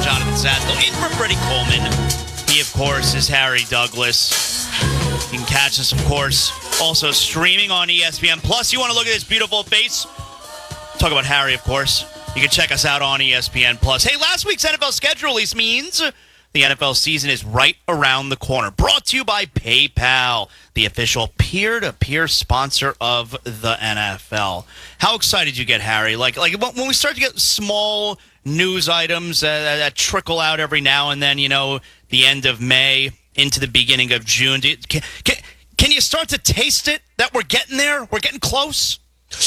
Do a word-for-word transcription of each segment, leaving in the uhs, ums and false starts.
Jonathan Sasko. In for Freddie Coleman. He, of course, is Harry Douglas. You can catch us, of course, also streaming on E S P N Plus. You want to look at this beautiful face? Talk about Harry, of course. You can check us out on E S P N Plus. Hey, last week's N F L schedule release means the N F L season is right around the corner. Brought to you by PayPal, the official peer-to-peer sponsor of the N F L. How excited you get, Harry? Like, like when we start to get small news items uh, that trickle out every now and then, you know, the end of May into the beginning of June. Do you, can, can, can you start to taste it that we're getting there? We're getting close?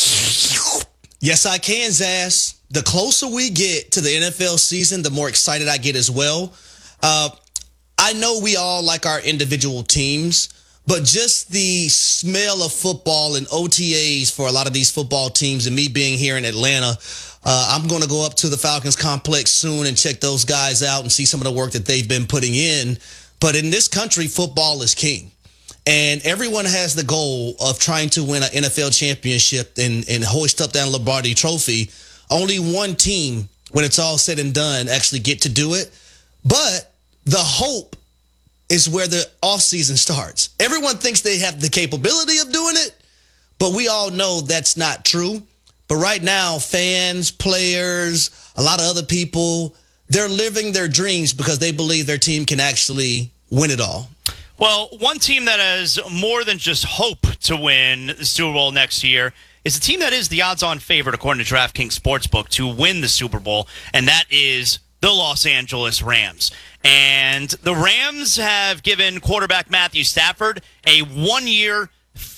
Yes, I can, Zaz. The closer we get to the N F L season, the more excited I get as well. Uh, I know we all like our individual teams, but just the smell of football and O T As for a lot of these football teams, and me being here in Atlanta, uh, I'm going to go up to the Falcons complex soon and check those guys out and see some of the work that they've been putting in. But in this country, football is king. And everyone has the goal of trying to win an N F L championship and, and hoist up that Lombardi trophy. Only one team, when it's all said and done, actually get to do it. But the hope is where the offseason starts. Everyone thinks they have the capability of doing it, but we all know that's not true. But right now, fans, players, a lot of other people, they're living their dreams because they believe their team can actually win it all. Well, one team that has more than just hope to win the Super Bowl next year is a team that is the odds-on favorite, according to DraftKings Sportsbook, to win the Super Bowl, and that is the Los Angeles Rams. And the Rams have given quarterback Matthew Stafford a one-year,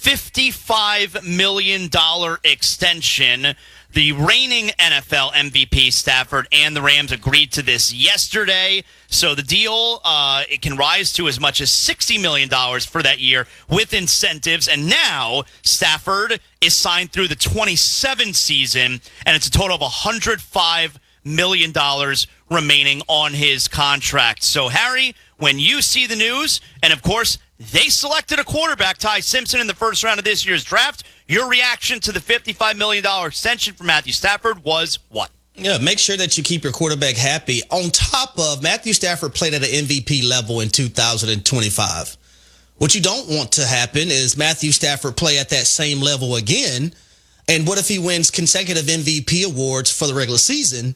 fifty-five million dollars extension. The reigning N F L M V P Stafford and the Rams agreed to this yesterday. So the deal, uh, it can rise to as much as sixty million dollars for that year with incentives. And now Stafford is signed through the twenty-seven season, and it's a total of one hundred five million dollars remaining on his contract. So, Harry, when you see the news, and of course, they selected a quarterback, Ty Simpson, in the first round of this year's draft, your reaction to the fifty-five million dollars extension for Matthew Stafford was what? Yeah, make sure that you keep your quarterback happy. On top of, Matthew Stafford played at an M V P level in two thousand twenty-five. What you don't want to happen is Matthew Stafford play at that same level again. And what if he wins consecutive M V P awards for the regular season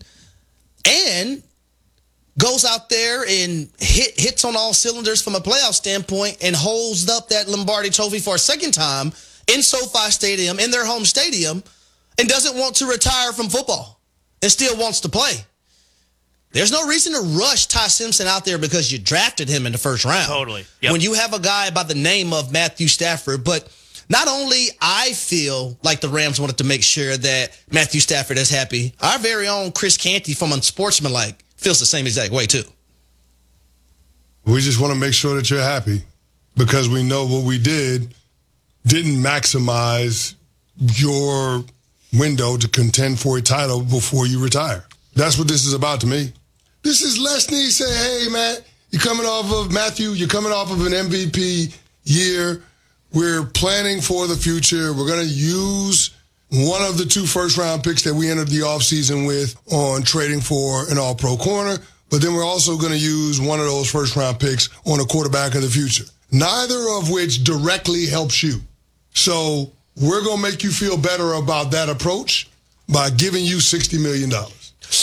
and goes out there and hit hits on all cylinders from a playoff standpoint and holds up that Lombardi trophy for a second time in SoFi Stadium, in their home stadium, and doesn't want to retire from football and still wants to play? There's no reason to rush Ty Simpson out there because you drafted him in the first round. Totally. Yep. When you have a guy by the name of Matthew Stafford, but not only I feel like the Rams wanted to make sure that Matthew Stafford is happy, our very own Chris Canty from Unsportsmanlike feels the same exact way too. We just want to make sure that you're happy because we know what we did didn't maximize your window to contend for a title before you retire. That's what this is about to me. This is Lesney saying, hey, man, you're coming off of Matthew, you're coming off of an M V P year. We're planning for the future. We're going to use one of the two first-round picks that we entered the offseason with on trading for an all-pro corner, but then we're also going to use one of those first-round picks on a quarterback of the future, neither of which directly helps you. So we're going to make you feel better about that approach by giving you sixty million dollars.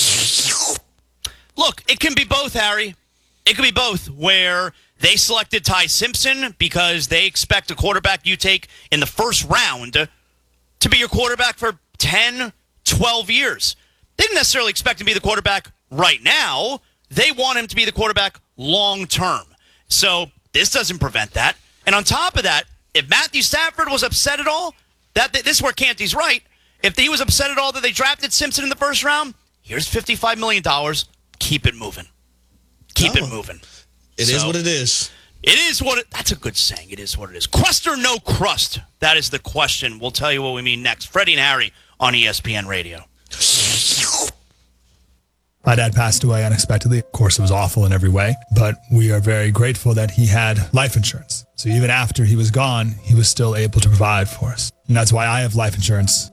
Look, it can be both, Harry. It can be both, where they selected Ty Simpson because they expect a quarterback you take in the first round to be your quarterback for ten, twelve years. They didn't necessarily expect him to be the quarterback right now. They want him to be the quarterback long term. So this doesn't prevent that. And on top of that, if Matthew Stafford was upset at all, that this is where Canty's right. If he was upset at all that they drafted Simpson in the first round, here's fifty-five million dollars. Keep it moving. Keep No. it moving. It So, is what it is. It is what it, that's a good saying. It is what it is. Crust or no crust? That is the question. We'll tell you what we mean next. Freddie and Harry on E S P N Radio. My dad passed away unexpectedly. Of course, it was awful in every way, but we are very grateful that he had life insurance. So even after he was gone, he was still able to provide for us. And that's why I have life insurance